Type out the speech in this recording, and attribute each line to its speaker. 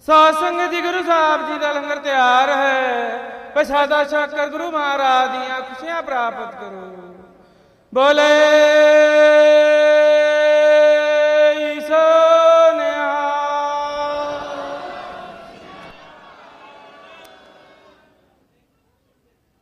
Speaker 1: ਸਾਧ ਸੰਗਤ ਜੀ, ਗੁਰੂ ਸਾਹਿਬ ਜੀ ਦਾ ਲੰਗਰ ਤਿਆਰ ਹੈ। ਪ੍ਰਸ਼ਾਦਾ ਛਕ ਕਰ ਗੁਰੂ ਮਹਾਰਾਜ ਦੀਆਂ ਖੁਸ਼ੀਆਂ ਪ੍ਰਾਪਤ ਕਰੋ। ਬੋਲੇ